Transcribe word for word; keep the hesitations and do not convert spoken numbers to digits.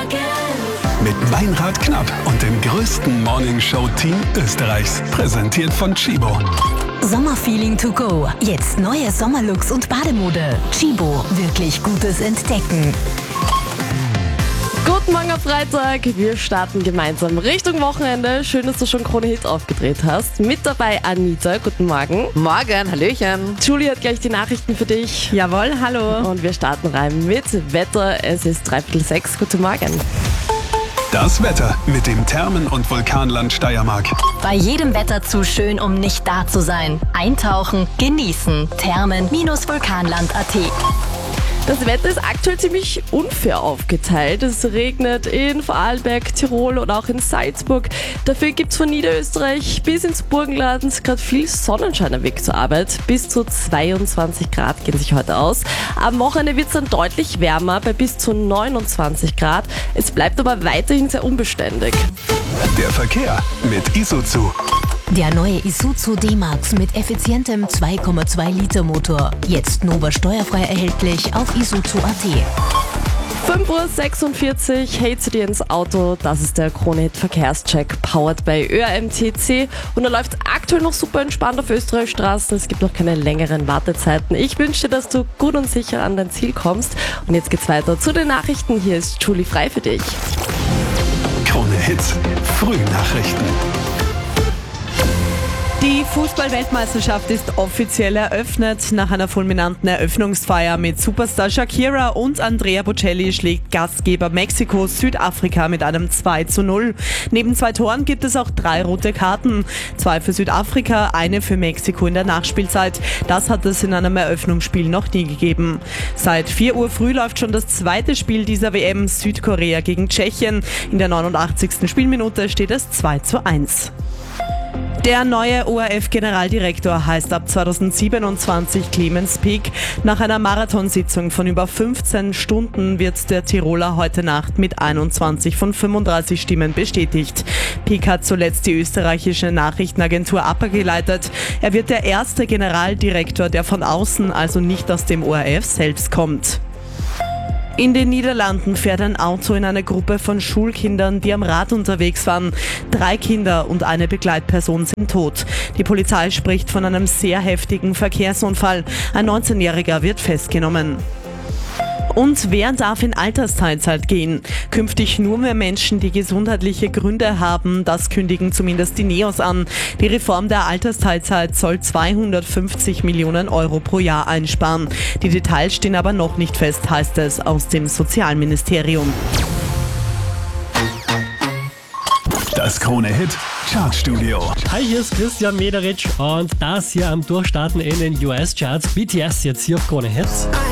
Mit Meinrad Knapp und dem größten Morningshow-Team Österreichs. Präsentiert von Chibo. Sommerfeeling to go. Jetzt neue Sommerlooks und Bademode. Chibo, wirklich gutes Entdecken. Guten Morgen am Freitag. Wir starten gemeinsam Richtung Wochenende. Schön, dass du schon Krone Hit aufgedreht hast. Mit dabei Anita. Guten Morgen. Morgen, hallöchen. Julie hat gleich die Nachrichten für dich. Jawohl, hallo. Und wir starten rein mit Wetter. Es ist dreiviertel sechs. Guten Morgen. Das Wetter mit dem Thermen- und Vulkanland Steiermark. Bei jedem Wetter zu schön, um nicht da zu sein. Eintauchen, genießen. Thermen-Vulkanland Punkt at. Das Wetter ist aktuell ziemlich unfair aufgeteilt. Es regnet in Vorarlberg, Tirol und auch in Salzburg. Dafür gibt es von Niederösterreich bis ins Burgenland gerade viel Sonnenschein am Weg zur Arbeit. Bis zu zweiundzwanzig Grad gehen sich heute aus. Am Wochenende wird es dann deutlich wärmer, bei bis zu neunundzwanzig Grad. Es bleibt aber weiterhin sehr unbeständig. Der Verkehr mit Isuzu. Der neue Isuzu D-Max mit effizientem zwei Komma zwei Liter Motor. Jetzt Nova steuerfrei erhältlich auf isuzu Punkt at. fünf Uhr sechsundvierzig, hey zu dir ins Auto, das ist der Krone Hit Verkehrscheck, powered by Ö R M T C und er läuft aktuell noch super entspannt auf Österreichstraßen, es gibt noch keine längeren Wartezeiten. Ich wünsche dir, dass du gut und sicher an dein Ziel kommst und jetzt geht's weiter zu den Nachrichten, hier ist Julie frei für dich. Krone Hit, Frühnachrichten. Die Fußball-Weltmeisterschaft ist offiziell eröffnet. Nach einer fulminanten Eröffnungsfeier mit Superstar Shakira und Andrea Bocelli schlägt Gastgeber Mexiko Südafrika mit einem zwei zu null. Neben zwei Toren gibt es auch drei rote Karten. Zwei für Südafrika, eine für Mexiko in der Nachspielzeit. Das hat es in einem Eröffnungsspiel noch nie gegeben. Seit vier Uhr früh läuft schon das zweite Spiel dieser W M, Südkorea gegen Tschechien. In der neunundachtzigsten Spielminute steht es zwei zu eins. Der neue O R F-Generaldirektor heißt ab zweitausendsiebenundzwanzig Clemens Peek. Nach einer Marathonsitzung von über fünfzehn Stunden wird der Tiroler heute Nacht mit einundzwanzig von fünfunddreißig Stimmen bestätigt. Peek hat zuletzt die österreichische Nachrichtenagentur A P A geleitet. Er wird der erste Generaldirektor, der von außen, also nicht aus dem O R F selbst kommt. In den Niederlanden fährt ein Auto in eine Gruppe von Schulkindern, die am Rad unterwegs waren. Drei Kinder und eine Begleitperson sind tot. Die Polizei spricht von einem sehr heftigen Verkehrsunfall. Ein neunzehnjähriger wird festgenommen. Und wer darf in Altersteilzeit gehen? Künftig nur mehr Menschen, die gesundheitliche Gründe haben. Das kündigen zumindest die NEOS an. Die Reform der Altersteilzeit soll zweihundertfünfzig Millionen Euro pro Jahr einsparen. Die Details stehen aber noch nicht fest, heißt es aus dem Sozialministerium. Das Krone Hit Chartstudio. Hi, hier ist Christian Mederitsch und das hier am Durchstarten in den U S-Charts. B T S jetzt hier auf Krone Hit.